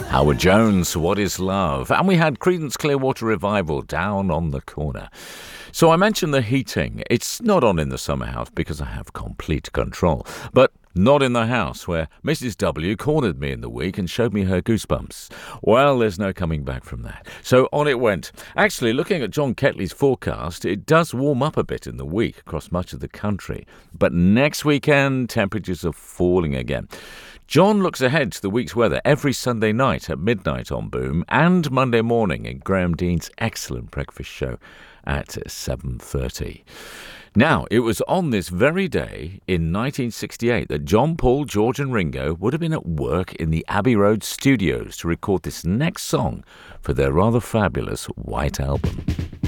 Howard Jones, What is Love? And we had Creedence Clearwater Revival, Down on the Corner. So I mentioned the heating. It's not on in the summer house because I have complete control. But not in the house where Mrs. W cornered me in the week and showed me her goosebumps. Well, there's no coming back from that. So on it went. Actually, looking at John Ketley's forecast, it does warm up a bit in the week across much of the country. But next weekend, temperatures are falling again. John looks ahead to the week's weather every Sunday night at midnight on Boom and Monday morning in Graham Dean's excellent breakfast show at 7:30. Now, it was on this very day in 1968 that John, Paul, George and Ringo would have been at work in the Abbey Road studios to record this next song for their rather fabulous White Album.